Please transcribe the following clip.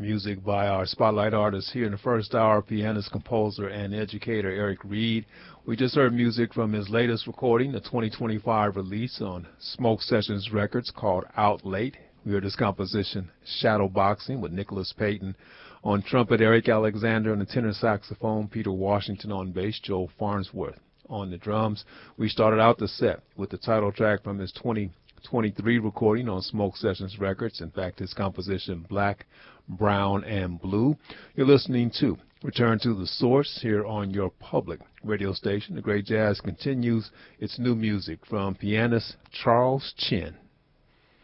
Music by our spotlight artist here in the first hour, pianist, composer, and educator Eric Reed. We just heard music from his latest recording, the 2025 release on Smoke Sessions Records called Out Late. We heard his composition, Shadowboxing, with Nicholas Payton on trumpet, Eric Alexander on the tenor saxophone, Peter Washington on bass, Joe Farnsworth on the drums. We started out the set with the title track from his 2023 recording on Smoke Sessions Records. In fact, his composition, Black, Brown, and Blue. You're listening to Return to the Source here on your public radio station. The Great Jazz continues its new music from pianist Charles Chin.